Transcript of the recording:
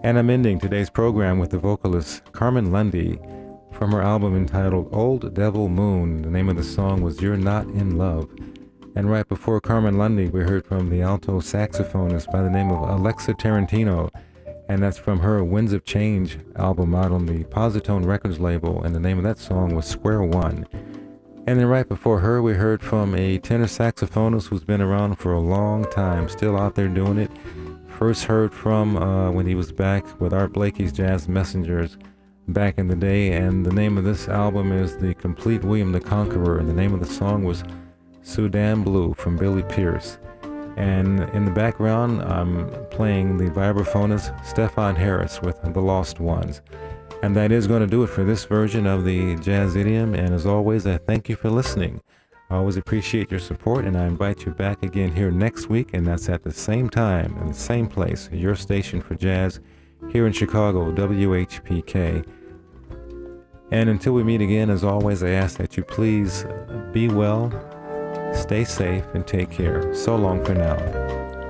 And I'm ending today's program with the vocalist Carmen Lundy from her album entitled Old Devil Moon. The name of the song was You're Not in Love. And right before Carmen Lundy, we heard from the alto saxophonist by the name of Alexa Tarantino. And that's from her Winds of Change album out on the Positone Records label. And the name of that song was Square One. And then right before her, we heard from a tenor saxophonist who's been around for a long time, still out there doing it. First heard from when he was back with Art Blakey's Jazz Messengers back in the day, and the name of this album is The Complete William the Conqueror, and the name of the song was Sudan Blue from Billy Pierce. And in the background, I'm playing the vibraphonist Stefan Harris with The Lost Ones. And that is going to do it for this version of the Jazz Idiom, and as always, I thank you for listening. I always appreciate your support, and I invite you back again here next week, and that's at the same time and the same place, your station for jazz here in Chicago, WHPK. And until we meet again, as always, I ask that you please be well, stay safe, and take care. So long for now.